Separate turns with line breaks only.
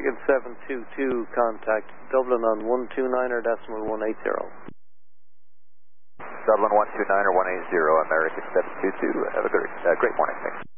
American 722, contact Dublin on 129.180.
Dublin 129 or 180, American 722. Have a great morning. Thanks.